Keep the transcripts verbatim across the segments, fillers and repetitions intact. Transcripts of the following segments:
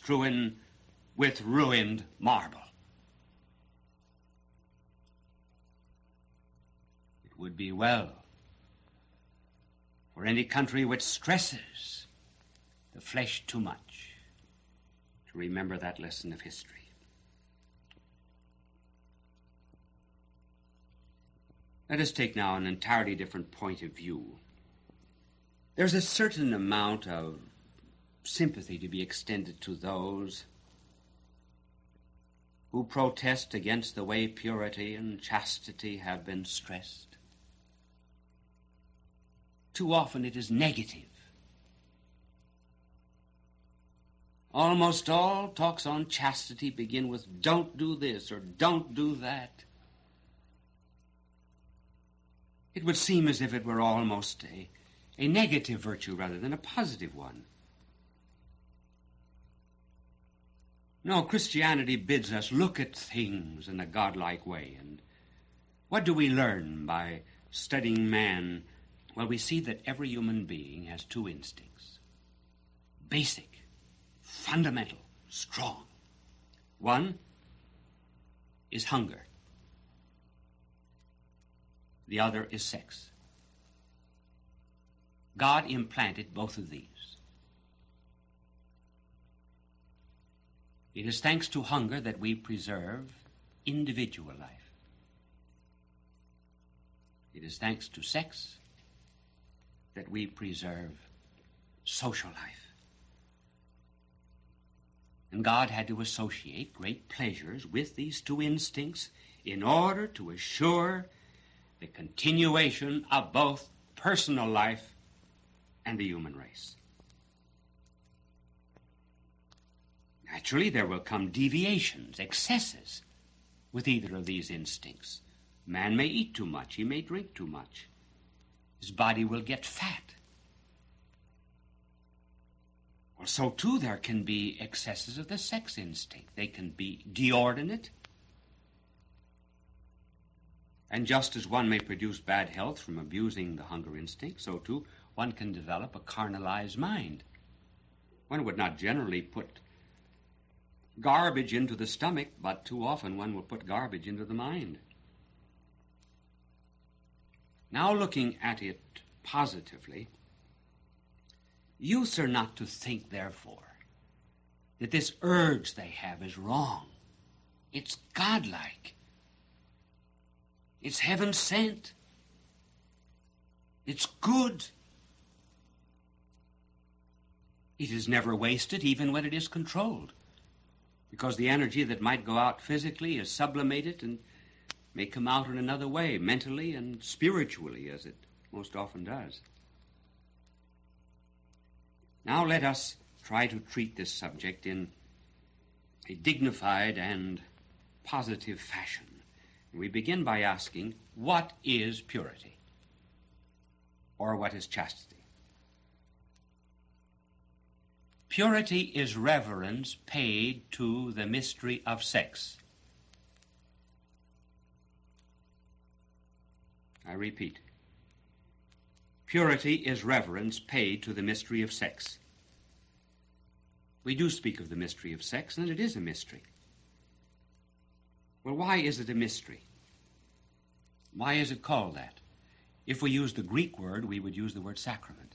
strewn with ruined marble. It would be well for any country which stresses the flesh too much to remember that lesson of history. Let us take now an entirely different point of view. There's a certain amount of sympathy to be extended to those who protest against the way purity and chastity have been stressed. Too often it is negative. Almost all talks on chastity begin with don't do this or don't do that. It would seem as if it were almost a, a negative virtue rather than a positive one. No, Christianity bids us look at things in a godlike way. And what do we learn by studying man? Well, we see that every human being has two instincts. Basic, fundamental, strong. One is hunger. The other is sex. God implanted both of these. It is thanks to hunger that we preserve individual life. It is thanks to sex that we preserve social life. And God had to associate great pleasures with these two instincts in order to assure the continuation of both personal life and the human race. Naturally, there will come deviations, excesses, with either of these instincts. Man may eat too much, he may drink too much. His body will get fat. Well, so too there can be excesses of the sex instinct. They can be deordinate. And just as one may produce bad health from abusing the hunger instinct, so too one can develop a carnalized mind. One would not generally put garbage into the stomach, but too often one will put garbage into the mind. Now, looking at it positively, youths are not to think, therefore, that this urge they have is wrong. It's godlike. It's heaven sent. It's good. It is never wasted, even when it is controlled, because the energy that might go out physically is sublimated and may come out in another way, mentally and spiritually, as it most often does. Now let us try to treat this subject in a dignified and positive fashion. We begin by asking, what is purity? Or what is chastity? Purity is reverence paid to the mystery of sex. I repeat. Purity is reverence paid to the mystery of sex. We do speak of the mystery of sex, and it is a mystery. Well, why is it a mystery? Why is it called that? If we use the Greek word, we would use the word sacrament.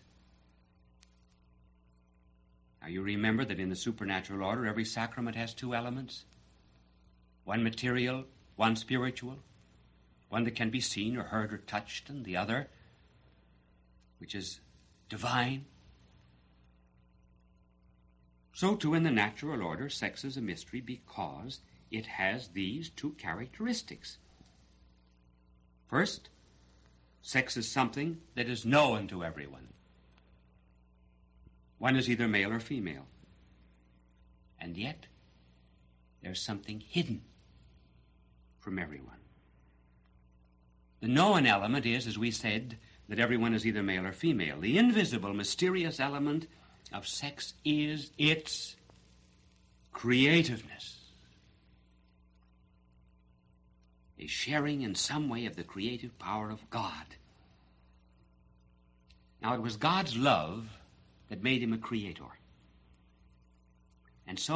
Now, you remember that in the supernatural order, every sacrament has two elements. One material, one spiritual. One that can be seen or heard or touched, and the other, which is divine. So, too, in the natural order, sex is a mystery because it has these two characteristics. First, sex is something that is known to everyone. One is either male or female. And yet, there's something hidden from everyone. The known element is, as we said, that everyone is either male or female. The invisible, mysterious element of sex is its creativeness. A sharing in some way of the creative power of God. Now, it was God's love that made him a creator. And so